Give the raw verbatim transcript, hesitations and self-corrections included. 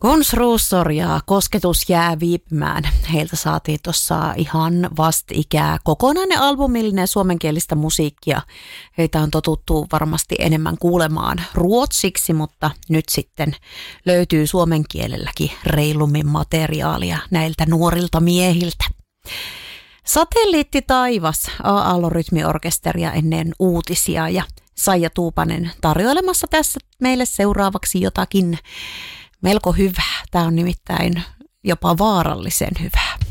Guns Ruusor ja Kosketus jää viipymään. Heiltä saatiin tuossa ihan vastikää kokonainen albumillinen suomenkielistä musiikkia. Heitä on totuttu varmasti enemmän kuulemaan ruotsiksi, mutta nyt sitten löytyy suomen kielelläkin reilummin materiaalia näiltä nuorilta miehiltä. Satelliitti taivas, A-Aallon-rytmiorkesteria ennen uutisia ja Saija Tuupanen tarjoilemassa tässä meille seuraavaksi jotakin melko hyvää. Tämä on nimittäin jopa vaarallisen hyvää.